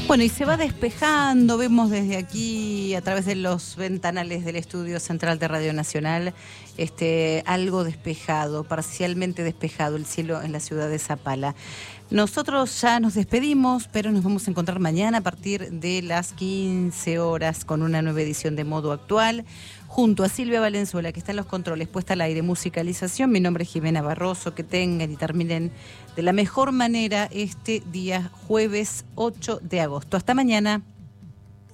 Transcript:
Bueno, y se va despejando, vemos desde aquí, a través de los ventanales del estudio central de Radio Nacional, algo despejado, parcialmente despejado el cielo en la ciudad de Zapala. Nosotros ya nos despedimos, pero nos vamos a encontrar mañana a partir de las 15 horas con una nueva edición de Modo Actual, junto a Silvia Valenzuela, que está en los controles, puesta al aire, musicalización. Mi nombre es Jimena Barroso. Que tengan y terminen de la mejor manera este día jueves 8 de agosto. Hasta mañana.